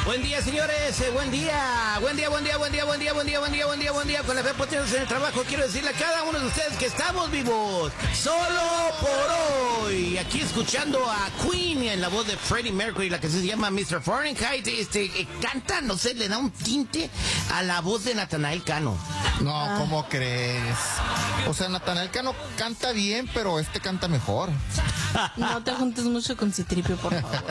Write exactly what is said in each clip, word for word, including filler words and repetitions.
Buen día, señores, eh, buen día, buen día, buen día, buen día, buen día, buen día, buen día, buen día, buen día. Con la fe potentes en el trabajo, quiero decirle a cada uno de ustedes que estamos vivos, solo por hoy. Aquí escuchando a Queen en la voz de Freddie Mercury, la que se llama mister Fahrenheit, este, eh, canta, no sé, le da un tinte a la voz de Natanael Cano. No, ah. ¿Cómo crees? O sea, Natanael Cano canta bien, pero este canta mejor. No te juntes mucho con Citripio, por favor.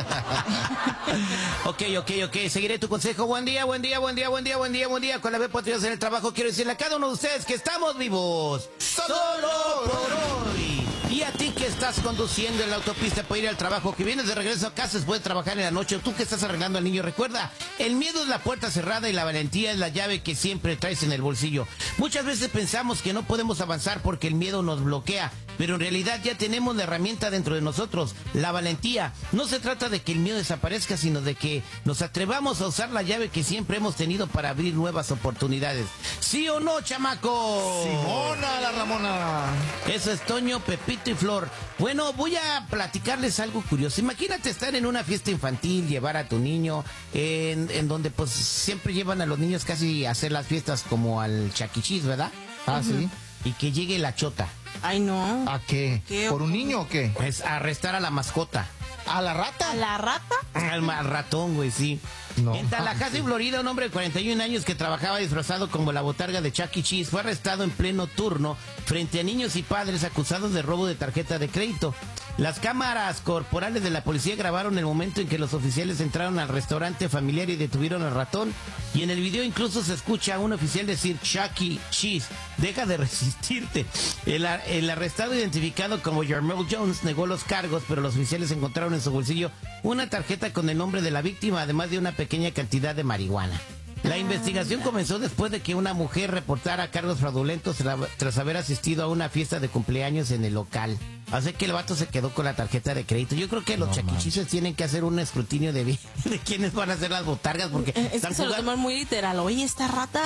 Ok, ok, ok, seguiré tu consejo. Buen día, buen día, buen día, buen día, buen día, buen día. Con la B Potrillas en el trabajo, quiero decirle a cada uno de ustedes que estamos vivos, solo por hoy. Y a ti que estás conduciendo en la autopista para ir al trabajo, que vienes de regreso a casa después de trabajar en la noche, o tú que estás arreglando al niño, recuerda, el miedo es la puerta cerrada y la valentía es la llave que siempre traes en el bolsillo. Muchas veces pensamos que no podemos avanzar porque el miedo nos bloquea, pero en realidad ya tenemos la herramienta dentro de nosotros, la valentía. No se trata de que el miedo desaparezca, sino de que nos atrevamos a usar la llave que siempre hemos tenido para abrir nuevas oportunidades. ¿Sí o no, chamaco? Simona, la Ramona. Eso es Toño, Pepito y Flor. Bueno, voy a platicarles algo curioso. Imagínate estar en una fiesta infantil, llevar a tu niño, en, en donde pues siempre llevan a los niños casi a hacer las fiestas como al Chuck E. Cheese, ¿verdad? Ah, uh-huh. Sí. Y que llegue la chota. Ay, no. ¿A qué? ¿Qué ¿Por un niño o qué? Pues a arrestar a la mascota. ¿A la rata? ¿A la rata? Al, al ratón, güey, sí. No. En Tallahassee, Florida, un hombre de cuarenta y un años que trabajaba disfrazado como la botarga de Chuck E. Cheese fue arrestado en pleno turno frente a niños y padres acusados de robo de tarjeta de crédito. Las cámaras corporales de la policía grabaron el momento en que los oficiales entraron al restaurante familiar y detuvieron al ratón. Y en el video incluso se escucha a un oficial decir Chuck E. Cheese, deja de resistirte. El, el arrestado, identificado como Jarmel Jones, negó los cargos, pero los oficiales encontraron en su bolsillo una tarjeta con el nombre de la víctima, además de una pequeña cantidad de marihuana. La investigación comenzó después de que una mujer reportara cargos fraudulentos tras haber asistido a una fiesta de cumpleaños en el local. Así que el vato se quedó con la tarjeta de crédito. Yo creo que los no, chaquichices tienen que hacer un escrutinio de, de quiénes van a hacer las botargas, porque es están que se jugando... lo toman muy literal. Oye, esta rata.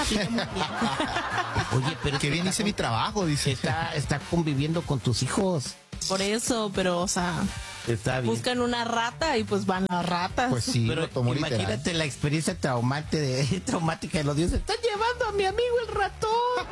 Oye, pero qué bien hice mi trabajo, dice. Está, está conviviendo con tus hijos. Por eso, pero, o sea, está bien. Buscan una rata y pues van las ratas. Pues sí, pero imagínate literal. La experiencia traumante de, traumática de los dioses. Están llevando a mi amigo el ratón.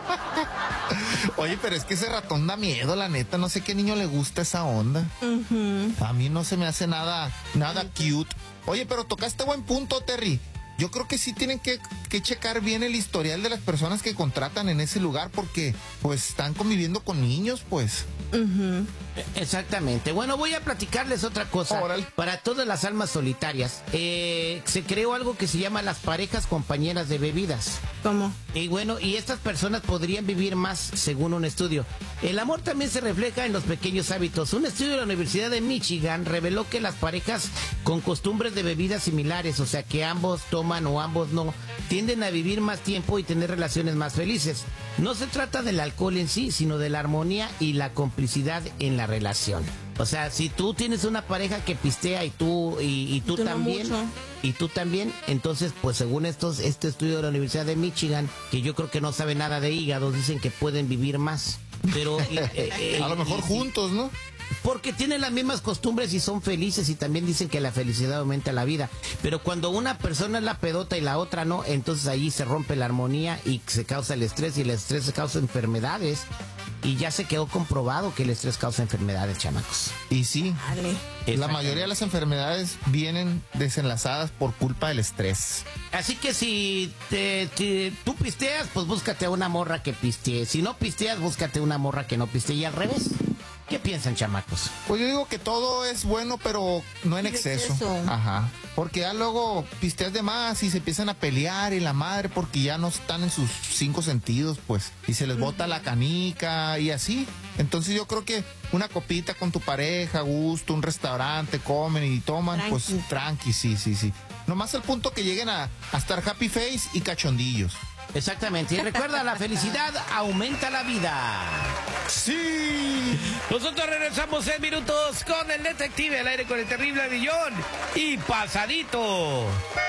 Oye, pero es que ese ratón da miedo, la neta. No sé qué niño le gusta esa onda. Uh-huh. A mí no se me hace nada, nada cute. Oye, pero tocaste buen punto, Terry. Yo creo que sí tienen que, que checar bien el historial de las personas que contratan en ese lugar, porque pues están conviviendo con niños, pues. Uh-huh. Exactamente. Bueno, voy a platicarles otra cosa. Oral. Para todas las almas solitarias, eh, se creó algo que se llama las parejas compañeras de bebidas. ¿Cómo? Y bueno, y estas personas podrían vivir más, según un estudio. El amor también se refleja en los pequeños hábitos. Un estudio de la Universidad de Michigan reveló que las parejas con costumbres de bebidas similares, o sea que ambos toman o ambos no, tienden a vivir más tiempo y tener relaciones más felices. No se trata del alcohol en sí, sino de la armonía y la complicidad en la relación. O sea, si tú tienes una pareja que pistea y tú y, y tú, tú también no y tú también, entonces pues según estos este estudio de la Universidad de Michigan, que yo creo que no sabe nada de hígados, dicen que pueden vivir más. Pero eh, eh, a lo mejor y, juntos, ¿no? Porque tienen las mismas costumbres y son felices, y también dicen que la felicidad aumenta la vida. Pero cuando una persona es la pedota y la otra no, entonces ahí se rompe la armonía y se causa el estrés, y el estrés se causa enfermedades. Y ya se quedó comprobado que el estrés causa enfermedades, chamacos. Y sí, vale. La mayoría de las enfermedades vienen desenlazadas por culpa del estrés. Así que si te, te, tú pisteas, pues búscate a una morra que pistee. Si no pisteas, búscate una morra que no pistee. Y al revés. ¿Qué piensan, chamacos? Pues yo digo que todo es bueno, pero no en exceso. exceso. Ajá. Porque ya luego pisteas de más y se empiezan a pelear y la madre, porque ya no están en sus cinco sentidos, pues. Y se les bota la canica y así. Entonces yo creo que una copita con tu pareja, a gusto, un restaurante, comen y toman, tranqui. Pues tranqui, sí, sí, sí. Nomás al punto que lleguen a, a estar happy face y cachondillos. Exactamente. Y recuerda, la felicidad aumenta la vida. ¡Sí! Nosotros regresamos en minutos con el detective al aire con el terrible Billón y Pasadito.